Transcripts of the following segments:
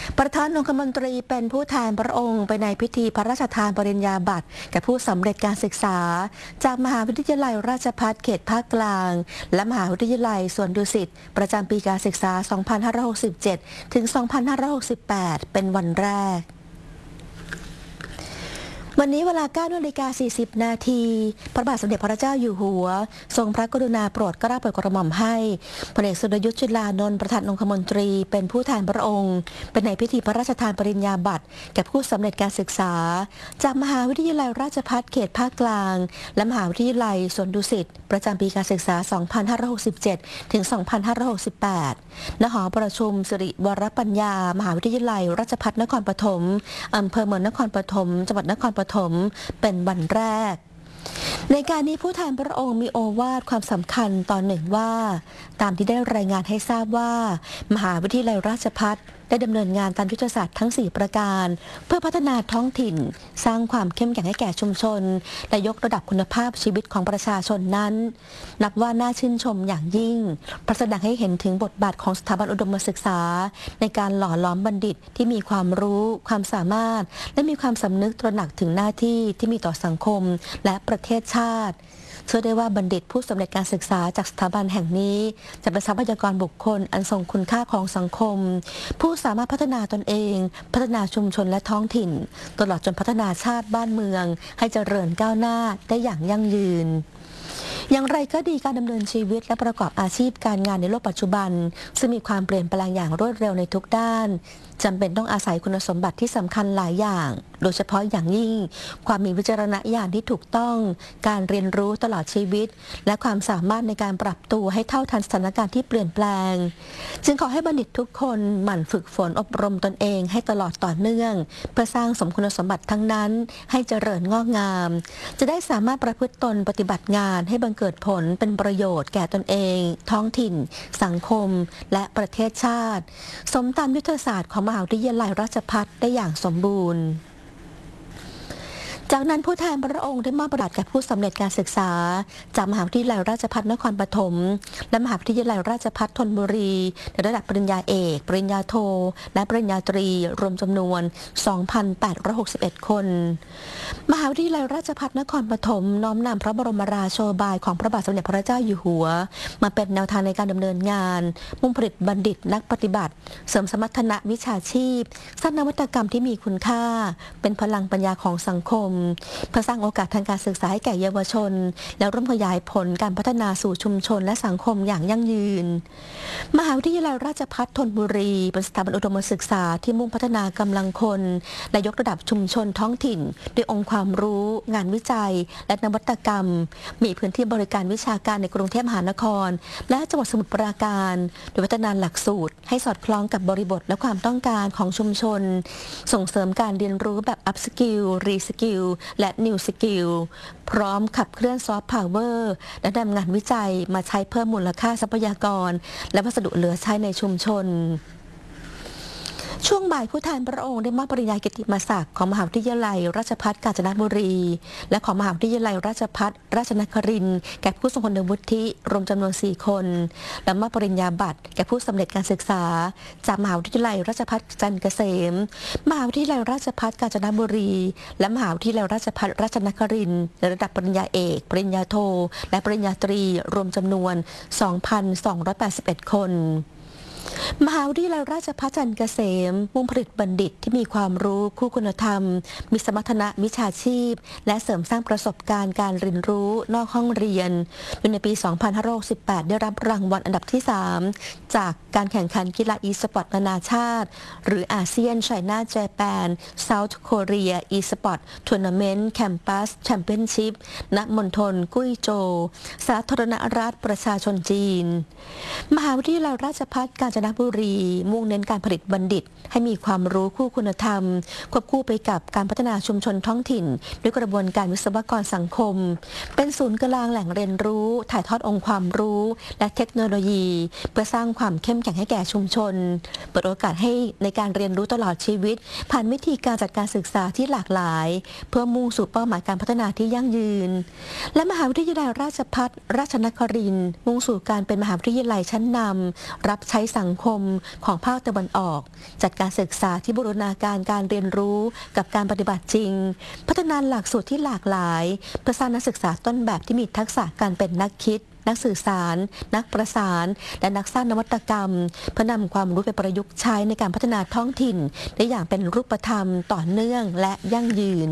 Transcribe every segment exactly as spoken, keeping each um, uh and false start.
ประธานองคมนตรีเป็นผู้แทนพระองค์ไปในพิธีพระราชทานปริญญาบัตรแก่ผู้สำเร็จการศึกษาจากมหาวิทยาลัยราชภัฏเขตภาคกลางและมหาวิทยาลัยสวนดุสิตประจำปีการศึกษา สองพันห้าร้อยหกสิบเจ็ด ถึง สองพันห้าร้อยหกสิบแปด เป็นวันแรกวันนี้เวลา เก้านาฬิกาสี่สิบ นาทีพระบาทสมเด็จพระเจ้าอยู่หัวทรงพระกรุณาโปรดเกล้าโปรดกระหม่อมให้พลเอกสุรยุทธจุลานนท์ประธานองคมนตรีเป็นผู้แทนพระองค์เป็นในพิธีพระราชทานปริญญาบัตรแก่ผู้สำเร็จการศึกษาจากมหาวิทยาลัยราชภัฏเขตภาคกลางและมหาวิทยาลัยสวนดุสิตประจำปีการศึกษา สองพันห้าร้อยหกสิบเจ็ด ถึง สองพันห้าร้อยหกสิบแปด ณ หอประชุมสิริวรปัญญามหาวิทยาลัยราชภัฏนครปฐมอำเภอเมืองนครปฐมจังหวัดนครปฐมเป็นวันแรกในการนี้ผู้แทนพระองค์มีโอวาทความสำคัญตอนหนึ่งว่าตามที่ได้รายงานให้ทราบว่ามหาวิทยาลัยราชภัฏได้ดำเนินงานตามยุทธศาสตร์ทั้งสี่ประการเพื่อพัฒนาท้องถิ่นสร้างความเข้มแข็งให้แก่ชุมชนและยกระดับคุณภาพชีวิตของประชาชนนั้นนับว่าน่าชื่นชมอย่างยิ่งเพราะแสดงให้เห็นถึงบทบาทของสถาบันอุดมศึกษาในการหล่อหลอมบัณฑิตที่มีความรู้ความสามารถและมีความสำนึกตระหนักถึงหน้าที่ที่มีต่อสังคมและประเทศชาติเชื่อได้ว่าบัณฑิตผู้สำเร็จการศึกษาจากสถาบันแห่งนี้จะเป็นทรัพยากรบุคคลอันทรงคุณค่าของสังคมผู้สามารถพัฒนาตนเองพัฒนาชุมชนและท้องถิ่นตลอดจนพัฒนาชาติบ้านเมืองให้เจริญก้าวหน้าได้อย่างยั่งยืนอย่างไรก็ดีการดำเนินชีวิตและประกอบอาชีพการงานในโลกปัจจุบันซึ่งมีความเปลี่ยนแปลงอย่างรวดเร็วในทุกด้านจำเป็นต้องอาศัยคุณสมบัติที่สำคัญหลายอย่างโดยเฉพาะอย่างยิ่งความมีวิจารณญาณที่ถูกต้องการเรียนรู้ตลอดชีวิตและความสามารถในการปรับตัวให้เท่าทันสถานการณ์ที่เปลี่ยนแปลงจึงขอให้บัณฑิตทุกคนหมั่นฝึกฝนอบรมตนเองให้ตลอดต่อเนื่องเพื่อสร้างสมคุณสมบัติทั้งนั้นให้เจริญงอกงามจะได้สามารถประพฤติตนปฏิบัติงานให้บังเกิดผลเป็นประโยชน์แก่ตนเองท้องถิ่นสังคมและประเทศชาติสมตามยุทธศาสตร์ของมหาวิทยาลัยราชภัฏได้อย่างสมบูรณ์จากนั้นผู้แทนพระองค์ได้มอบประดับแก่ผู้สำเร็จการศึกษาจากมหาวิทยาลัยราชภัฏนครปฐมและมหาวิทยาลัยราชภัฏธนบุรีในระดับปริญญาเอกปริญญาโทและปริญญาตรีรวมจำนวน สองพันแปดร้อยหกสิบเอ็ด คนมหาวิทยาลัยราชภัฏนครปฐมน้อมนำพระบรมราโชบายของพระบาทสมเด็จพระเจ้าอยู่หัวมาเป็นแนวทางในการดำเนินงานมุ่งผลิตบัณฑิตนักปฏิบัติเสริมสมรรถนะวิชาชีพสร้างนวัตกรรมที่มีคุณค่าเป็นพลังปัญญาของสังคมเพื่อสร้างโอกาสทางการศึกษาให้แก่เยาวชนและร่วมขยายผลการพัฒนาสู่ชุมชนและสังคมอย่างยั่งยืนมหาวิทยาลัยราชภัฏธนบุรีเป็นสถาบันอุดมศึกษาที่มุ่งพัฒนากำลังคนและยกระดับชุมชนท้องถิ่นด้วยองค์ความรู้งานวิจัยและนวัตกรรมมีพื้นที่บริการวิชาการในกรุงเทพมหานครและจังหวัดสมุทรปราการโดยพัฒนาหลักสูตรให้สอดคล้องกับบริบทและความต้องการของชุมชนส่งเสริมการเรียนรู้แบบ อัพ สกิล รี สกิล และ นิว สกิล พร้อมขับเคลื่อนซอฟต์พาวเวอร์และนำงานวิจัยมาใช้เพิ่มมูลค่าทรัพยากรและวัสดุเหลือใช้ในชุมชนช่วงบ่ายผู้แทนพระองค์ได้มอบปริญญากิตติมศักดิ์ของมหาวิทยาลัยราชภัฏกาญจนบุรีและของมหาวิทยาลัยราชภัฏราชนครินทร์แก่ผู้ทรงคุณวุฒิรวมจำนวนสี่คนและมอบปริญญาบัตรแก่ผู้สำเร็จการศึกษาจากมหาวิทยาลัยราชภัฏจันทร์เกษมมหาวิทยาลัยราชภัฏกาญจนบุรีและมหาวิทยาลัยราชภัฏราชนครินทร์ในระดับปริญญาเอกปริญญาโทและปริญญาตรีรวมจำนวน สองพันสองร้อยแปดสิบเอ็ด คนมหาวิทยาลัยราชภัฏจันทร์เกษมมุ่งผลิตบัณฑิตที่มีความรู้คู่คุณธรรมมีสมรรถนะวิชาชีพและเสริมสร้างประสบการณ์การเรียนรู้นอกห้องเรียนโดยในปี สองพันห้าร้อยหกสิบแปด ได้รับรางวัลอันดับที่ สาม จากการแข่งขันกีฬาอีสปอร์ตนานาชาติหรืออาเซียนไชน่าเจแปนเซาท์โคเรียอีสปอร์ตทัวร์นาเมนต์แคมปัสแชมเปี้ยนชิพณมณฑลกุ้ยโจวสาธารณรัฐประชาชนจีนมหาวิทยาลัยราชภัฏกาญจนบุรีมุ่งเน้นการผลิตบัณฑิตให้มีความรู้คู่คุณธรรมควบคู่ไปกับการพัฒนาชุมชนท้องถิ่นด้วยกระบวนการวิศวกรสังคมเป็นศูนย์กลางแหล่งเรียนรู้ถ่ายทอดองค์ความรู้และเทคโนโลยีเพื่อสร้างความเข้มแข็งให้แก่ชุมชนเปิดโอกาสให้ในการเรียนรู้ตลอดชีวิตผ่านวิธีการจัดการศึกษาที่หลากหลายเพื่อมุ่งสู่เป้าหมายการพัฒนาที่ยั่งยืนและมหาวิทยาลัยราชภัฏราชนครินทร์มุ่งสู่การเป็นมหาวิทยาลัยชั้นนำรับใช้สังคมของภาคตะวันออกจัดการศึกษาที่บูรณาการการเรียนรู้กับการปฏิบัติจริงพัฒนาหลักสูตรที่หลากหลายเพื่อสร้างนักศึกษาต้นแบบที่มีทักษะการเป็นนักคิดนักสื่อสารนักประสานและนักสร้างนวัตกรรมเพื่อนำความรู้ไปประยุกต์ใช้ในการพัฒนาท้องถิ่นได้อย่างเป็นรูปธรรมต่อเนื่องและยั่งยืน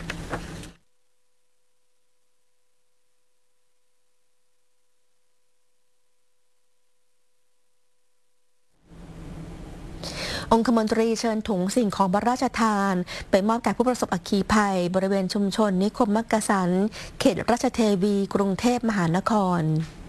องคมนตรีเชิญถุงสิ่งของพระราชทานไปมอบแก่ผู้ประสบอัคคีภัยบริเวณชุมชนนิคมมักกะสันเขตราชเทวีกรุงเทพมหานคร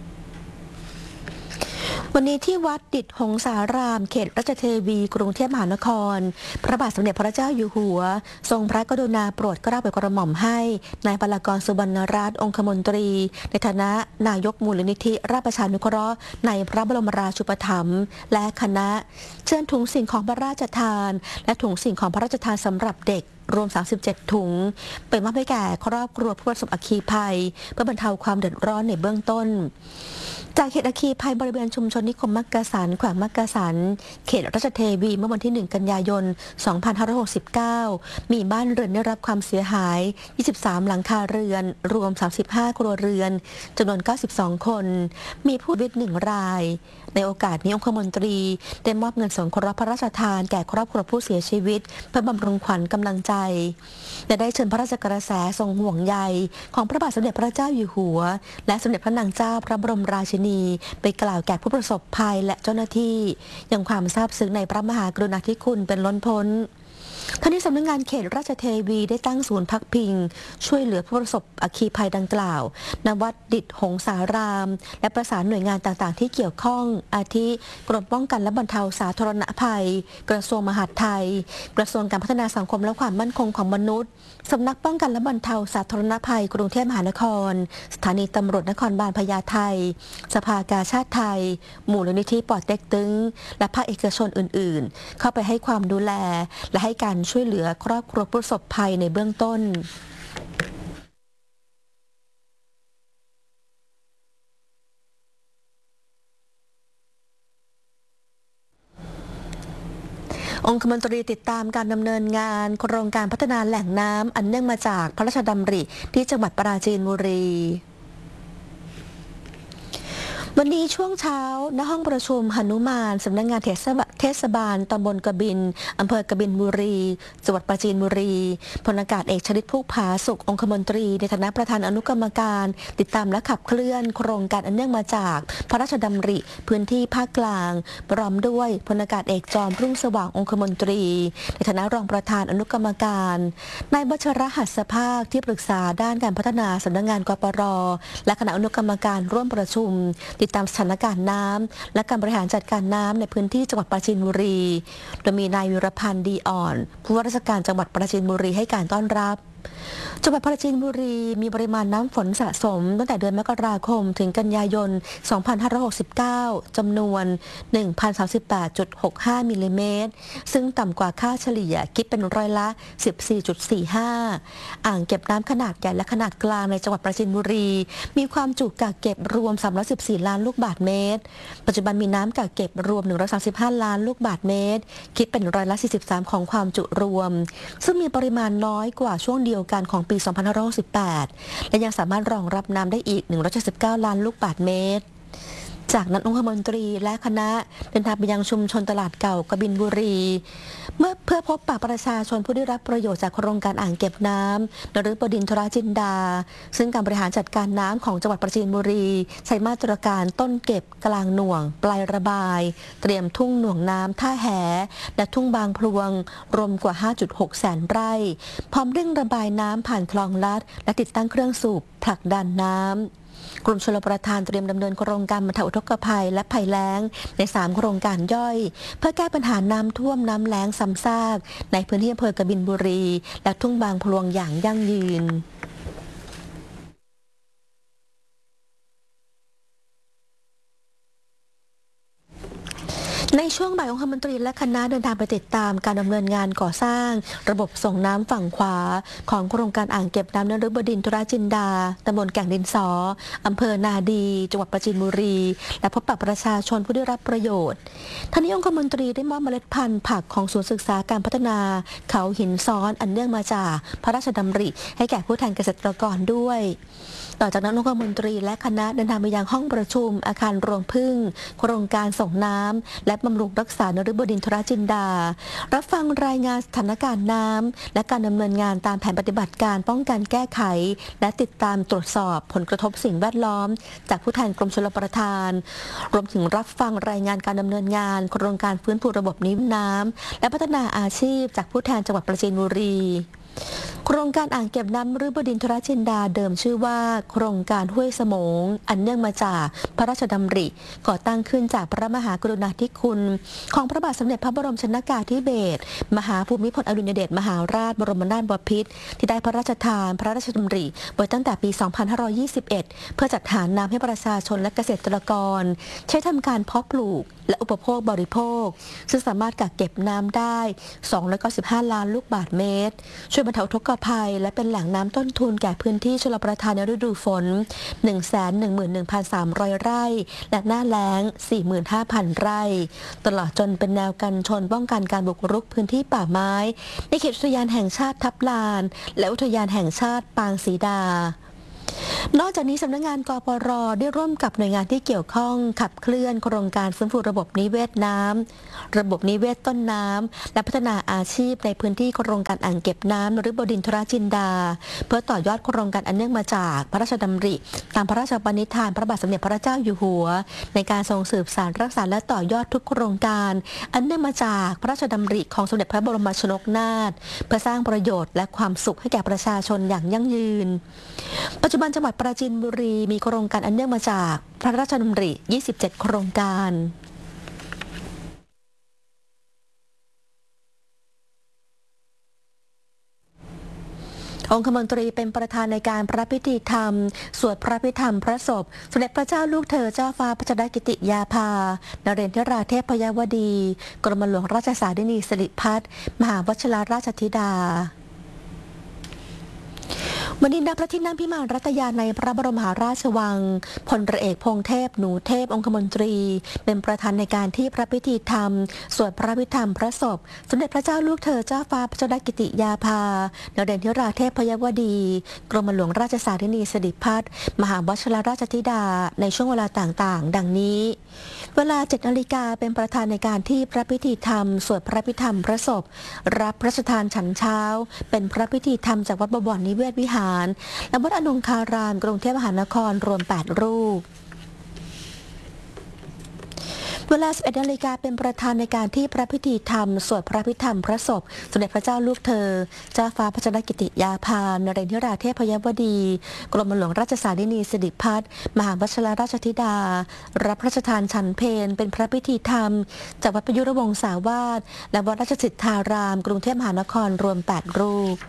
วันนี้ที่วัดดิษฐ์หงสารามเขตราชเทวีกรุงเทพมหานครพระบาทสมเด็จพระเจ้าอยู่หัวทรงพระกรุณาโปรดเกล้าโปรดกระหม่อมให้นายพลากรสุวรรณรัตน์องคมนตรีในฐานะนายกมูลนิธิราชประชานุเคราะห์ในพระบรมราชูปถัมภ์และคณะเชิญถุงสิ่งของพระราชทานและถุงสิ่งของพระราชทานสำหรับเด็กรวมสามสิบเจ็ดถุงไปมอบให้แก่ครอบครัวผู้ประสบอัคคีภัยเพื่อบรรเทาความเดือดร้อนในเบื้องต้นจากเหตุอัคคีภัยบริเวณชุมชนนิคมมักกะสันแขวงมักกะสันเขตราชเทวีเมื่อวันที่หนึ่งกันยายนสองพันห้าร้อยหกสิบเก้ามีบ้านเรือนได้รับความเสียหายยี่สิบสามหลังคาเรือนรวมสามสิบห้าครัวเรือนจำนวนเก้าสิบสองคนมีผู้เสียชีวิตหนึ่งรายในโอกาสนี้องคมนตรีได้มอบเงินสงเคราะห์พระราชทานแก่ครอบครัวผู้เสียชีวิตเพื่อบำรุงขวัญกำลังใจและได้เชิญพระราชกระแสทรงห่วงใยของพระบาทสมเด็จพระเจ้าอยู่หัวและสมเด็จพระนางเจ้าพระบรมราชินีไปกล่าวแก่ผู้ประสบภัยและเจ้าหน้าที่ยังความซาบซึ้งในพระมหากรุณาธิคุณเป็นล้นพ้นทั้งนี้สำนักงานเขตราชเทวีได้ตั้งศูนย์พักพิงช่วยเหลือผู้ประสบอัคคีภัยดังกล่าวณวัดดิษฐ์หงสารามและประสานหน่วยงานต่างๆที่เกี่ยวข้องอาทิกรมป้องกันและบรรเทาสาธารณภัยกระทรวงมหาดไทยกระทรวงการพัฒนาสังคมและความมั่นคงของมนุษย์สำนักป้องกันและบรรเทาสาธารณภัยกรุงเทพมหานครสถานีตำรวจนครบาลพญาไทสภากาชาติไทยมูลนิธิปอเต็กตึงและภาคเอกชนอื่นๆเข้าไปให้ความดูแลและให้การช่วยเหลือครอบครัวผู้ประสบภัยในเบื้องต้นองคมนตรีติดตามการดำเนินงานโครงการพัฒนาแหล่งน้ำอันเนื่องมาจากพระราชดำริที่จังหวัดปราจีนบุรีวันนี้ช่วงเช้าณห้องประชุมหนุมานสำนักงานเทศบาลตำบลกบินอำเภอกบินบุรีจังหวัดปราจีนบุรีพลอากาศเอกชลิตภูผาสุของคมนตรีในฐานะประธานอนุกรรมการติดตามและขับเคลื่อนโครงการอันเนื่องมาจากพระราชดำริพื้นที่ภาคกลางพร้อมด้วยพลอากาศเอกจอมรุ่งสว่างองคมนตรีในฐานะรองประธานอนุกรรมการนายวัชรหัสภาคที่ปรึกษาด้านการพัฒนาสำนักงานกปรและคณะอนุกรรมการร่วมประชุมติดตามสถานการณ์น้ำและการบริหารจัดการน้ำในพื้นที่จังหวัดปราจีนบุรีโดยมีนายวิรพันธ์ดีอ่อนผู้ว่าราชการจังหวัดปราจีนบุรีให้การต้อนรับจังหวัดปราจีนบุรีมีปริมาณน้ำฝนสะสมตั้งแต่เดือนมกราคมถึงกันยายน สองพันห้าร้อยหกสิบเก้า จำนวน หนึ่งพันสามสิบแปดจุดหกห้า มิลลิเมตรซึ่งต่ำกว่าค่าเฉลี่ยคิดเป็นร้อยละ สิบสี่จุดสี่ห้า อ่างเก็บน้ำขนาดใหญ่และขนาดกลางในจังหวัดปราจีนบุรีมีความจุกักเก็บรวมสามร้อยสิบสี่ล้านลูกบาศก์เมตรปัจจุบันมีน้ำกักเก็บรวมหนึ่งร้อยสามสิบห้าล้านลูกบาศก์เมตรคิดเป็นร้อยละสี่สิบสามของความจุรวมซึ่งมีปริมาณน้อยกว่าช่วงเดียวกันของปี สองพันห้าร้อยหกสิบแปด และยังสามารถรองรับน้ำได้อีกหนึ่งร้อยเจ็ดสิบเก้าล้านลูกบาศก์เมตรจากนั้นองคมนตรีและคณะเดินทางไปยังชุมชนตลาดเก่ากบินบุรีเมื่อเพื่อพบปะประชาชนผู้ได้รับประโยชน์จากโครงการอ่างเก็บน้ำนฤบดินทรจินดาซึ่งการบริหารจัดการน้ำของจังหวัดปราจีนบุรีใช้มาตรการต้นเก็บกลางหน่วงปลายระบายเตรียมทุ่งหน่วงน้ำท่าแหและทุ่งบางพลวงรวมกว่า ห้าจุดหก แสนไร่พร้อมเร่งระบายน้ำผ่านคลองลัดและติดตั้งเครื่องสูบผลักดันน้ำกรมชลประทานเตรียมดำเนินโครงการบรรเทาอุทกภัยและภัยแล้งในสามโครงการย่อยเพื่อแก้ปัญหาน้ำท่วมน้ำแล้งซ้ำซากในพื้นที่อำเภอกบินบุรีและทุ่งบางพลวงอย่างยั่งยืนในช่วงบ่ายองคมนตรีและคณะเดินทางไปติดตามการดำเนินงานก่อสร้างระบบส่งน้ำฝั่งขวาของโครงการอ่างเก็บน้ำนฤบดินทรจินดาตำบลแก่งดินสออำเภอนาดีจังหวัดปราจีนบุรีและพบปะประชาชนผู้ได้รับประโยชน์ทั้งนี้องคมนตรีได้มอบเมล็ดพันธุ์ผักของศูนย์ศึกษาการพัฒนาเขาหินซ้อนอันเนื่องมาจากพระราชดำริให้แก่ผู้แทนเกษตรกรด้วยต่อจากนั้นองคมนตรีและคณะเดินทางไปยังห้องประชุมอาคารรวงพึ่งโครงการส่งน้ำและบำรุงรักษานฤบดินทรจินดารับฟังรายงานสถานการณ์น้ำและการดำเนินงานตามแผนปฏิบัติการป้องกันแก้ไขและติดตามตรวจสอบผลกระทบสิ่งแวดล้อมจากผู้แทนกรมชลประทานรวมถึงรับฟังรายงานการดำเนินงานโครงการฟื้นฟูระบบนิเวศน้ำและพัฒนาอาชีพจากผู้แทนจังหวัดปราจีนบุรีโครงการอ่างเก็บน้ำนฤบดินทรจินดาเดิมชื่อว่าโครงการห้วยสมงอันเนื่องมาจากพระราชดำริก่อตั้งขึ้นจากพระมหากรุณาธิคุณของพระบาทสมเด็จพระบรมชนกาธิเบศรมหาภูมิพลอดุลยเดชมหาราชบรมนาถบพิตรที่ได้พระราชทานพระราชดำริไว้ตั้งแต่ปี สองพันห้าร้อยยี่สิบเอ็ด เพื่อจัดหาน้ำให้ประชาชนและเกษตรกรใช้ทำการเพาะปลูกและอุปโภคบริโภคซึ่งสามารถกักเก็บน้ำได้สองร้อยเก้าสิบห้าล้านลูกบาศก์เมตรช่วยบรรเทาทุกขภัยและเป็นแหล่งน้ำต้นทุนแก่พื้นที่ชลประทานในฤดูฝน หนึ่งแสนหนึ่งหมื่นหนึ่งพันสามร้อย ไร่และหน้าแล้ง สี่หมื่นห้าพัน ไร่ตลอดจนเป็นแนวกันชนป้องกันการบุกรุกพื้นที่ป่าไม้ในเขตอุทยานแห่งชาติทับลานและอุทยานแห่งชาติปางศรีดานอกจากนี้สำนักงานกปร.ได้ร่วมกับหน่วยงานที่เกี่ยวข้องขับเคลื่อนโครงการฟื้นฟูระบบนิเวศน้ำระบบนิเวศต้นน้ำและพัฒนาอาชีพในพื้นที่โครงการอ่างเก็บน้ำนฤบดินทรจินดาเพื่อต่อยอดโครงการอันเนื่องมาจากพระราชดำริตามพระราชปณิธานพระบาทสมเด็จพระเจ้าอยู่หัวในการทรงสืบสานรักษาและต่อยอดทุกโครงการอันเนื่องมาจากพระราชดำริของสมเด็จพระบรมชนกนาถเพื่อสร้างประโยชน์และความสุขให้แก่ประชาชนอย่างยั่งยืนปัจจุบันจังหวัดปราจีนบุรีมีโครงการอันเนื่องมาจากพระราชดำริ ยี่สิบเจ็ด โครงการองคมนตรีเป็นประธานในการพระพิธีธรรมสวดพระพิธรรมพระศพสมเด็จพระเจ้าลูกเธอเจ้าฟ้าพัชรกิติยาภานเรนทราเทพยวดีกรมหลวงราชสารินีสิริพัฒน์มหาวชิรราชธิดาวันนี้ณพระที่นั่งพิมานรัตยาในพระบรมมหาราชวังพลเรือเอกพงษ์เทพหนูเทพองคมนตรีเป็นประธานในการที่พระพิธีธรรมสวดพระพิธรรมพระศพสมเด็จพระเจ้าลูกเธอเจ้าฟ้าพัชรกิติยาภานเรนทราเทพยวดีกรมหลวงราชสารินีสิริพัฒน์มหาวชิรราชธิดาในช่วงเวลาต่างๆดังนี้เวลาเจ็ดนาฬิกาเป็นประธานในการที่พระพิธีธรรมสวดพระพิธรรมพระศพรับพระราชทานฉันเช้าเป็นพระพิธีธรรมจากวัดบวรนิเวศวิหารและวัดอนุคารามกรุงเทพมหานครรวมแปดรูปเวลา สิบเอ็ดนาฬิกาเป็นประธานในการที่พระพิธีธรรมสวดพระพิธรรมพระศพสมเด็จพระเจ้าลูกเธอเจ้าฟ้าพัชรกิติยาภานเรนทราเทพยวดีกรมหลวงราชสารินีสิริพัฒน์มหาวชิรราชธิดารับพระราชทานฉันเพลเป็นพระพิธีธรรมจากวัดประยุรวงศาวาสและวัดราชสิทธารามกรุงเทพมหานครรวมแปดรูป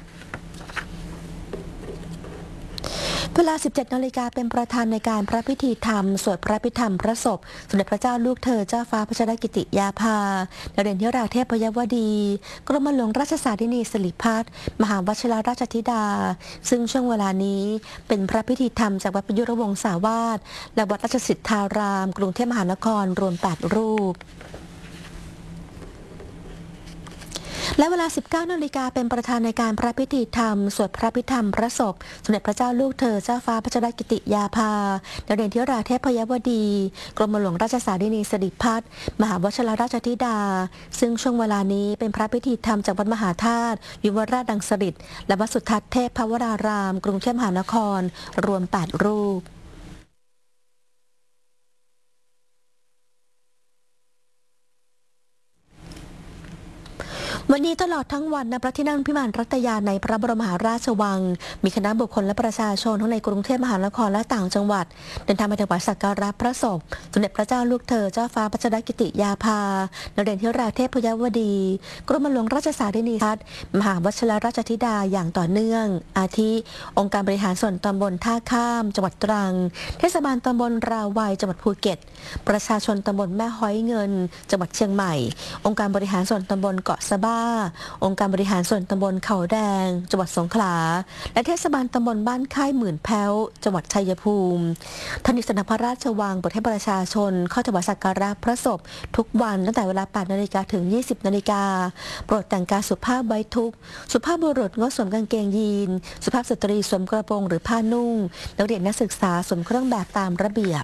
เวลา สิบเจ็ดนาฬิกาเป็นประธานในการพระพิธีธรรมสวดพระพิธรรมพระศพสมเด็จพระเจ้าลูกเธอเจ้าฟ้าพัชรกิติยาภานเรนทราเทพยวดีกรมหลวงราชสารินีสิริพัฒน์มหาวชิรราชธิดาซึ่งช่วงเวลานี้เป็นพระพิธีธรรมจากวัดประยุรวงศาวาสและวัดราชสิทธารามกรุงเทพมหานครรวมแปดรูปและเวลา สิบเก้านาฬิกาเป็นประธานในการพระพิธีธรรมสวดพระพิธรรมพระศพสมเด็จพระเจ้าลูกเธอเจ้าฟ้าพัชรกิติยาภานเรนทราเทพยวดีกรมหลวงราชสารินีสิริพัฒน์มหาวชิรราชธิดาซึ่งช่วงเวลานี้เป็นพระพิธีธรรมจากวัดมหาธาตุยุวราชดังสฤษดิ์และวัดสุทัศน์เทพภวรารามกรุงเทพมหานครรวมแปดรูปวันนี้ตลอดทั้งวันณพระที่นั่งพิมานรัตยาในพระบรมมหาราชวังมีคณะบุคคลและประชาชนทั้งในกรุงเทพมหานครและต่างจังหวัดเดินทางไปถวายสักการะพระศพสมเด็จพระเจ้าลูกเธอเจ้าฟ้าพัชรกิติยาภานเรศธิราเทพยวดีกรมหลวงราชสารินีพัฒน์มหาวชิรราชธิดาอย่างต่อเนื่องอาทิองค์การบริหารส่วนตำบลท่าข้ามจังหวัดตรังเทศบาลตำบลราวัยจังหวัดภูเก็ตประชาชนตำบลแม่ฮ้อยเงินจังหวัดเชียงใหม่องค์การบริหารส่วนตำบลเกาะสะบ้าองค์การบริหารส่วนตำบลเขาแดงจังหวัดสงขลาและเทศบาลตำบลบ้านค่ายหมื่นแพ้วจังหวัดชัยภูมิท่านอิสนพระราชวังเปิดให้ประชาชนเข้าถวายสักการะพระศพทุกวันตั้งแต่เวลา แปดนาฬิกา ถึง ยี่สิบนาฬิกาโปรดแต่งกายสุภาพไว้ทุกข์สุภาพบุรุษงดสวมกางเกงยีนสุภาพสตรีสวมกระโปรงหรือผ้านุ่งนักเรียนนักศึกษาสวมเครื่องแบบตามระเบียบ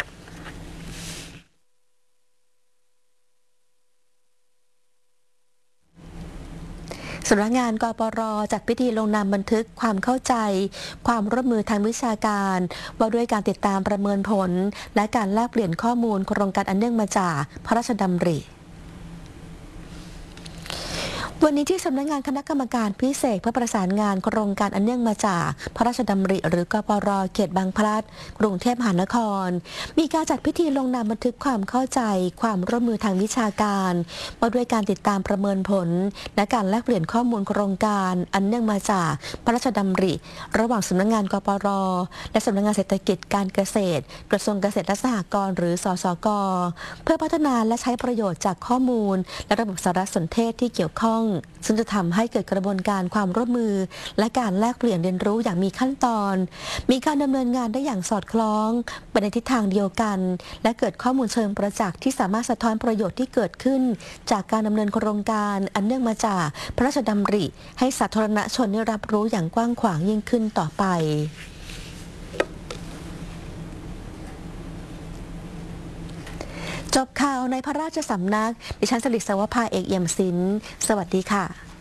สำนักงานกปร.จัดพิธีลงนามบันทึกความเข้าใจความร่วมมือทางวิชาการว่าด้วยการติดตามประเมินผลและการแลกเปลี่ยนข้อมูลโครงการอันเนื่องมาจากพระราชดำริวันนี้ที่สำนักงานคณะกรรมการพิเศษเพื่อประสานงานโครงการอันเนื่องมาจากพระราชดำริหรือกปร.เขตบางพลัดกรุงเทพมหานครมีการจัดพิธีลงนามบันทึกความเข้าใจความร่วมมือทางวิชาการว่าด้วยการติดตามประเมินผลและการแลกเปลี่ยนข้อมูลโครงการอันเนื่องมาจากพระราชดำริระหว่างสำนักงานกปร.และสำนักงานเศรษฐกิจการเกษตรกระทรวงเกษตรและสหกรณ์หรือสสก.เพื่อพัฒนาและใช้ประโยชน์จากข้อมูลและระบบสารสนเทศที่เกี่ยวข้องซึ่งจะทำให้เกิดกระบวนการความร่วมมือและการแลกเปลี่ยนเรียนรู้อย่างมีขั้นตอนมีการดำเนินงานได้อย่างสอดคล้องไปในทิศทางเดียวกันและเกิดข้อมูลเชิงประจักษ์ที่สามารถสะท้อนประโยชน์ที่เกิดขึ้นจากการดำเนินโครงการอันเนื่องมาจากพระราชดำริให้สาธารณชนได้รับรู้อย่างกว้างขวางยิ่งขึ้นต่อไปจบข่าวในพระราชสำนักดิฉันสลิดสวภาเอกเอี่ยมศิลป์สวัสดีค่ะ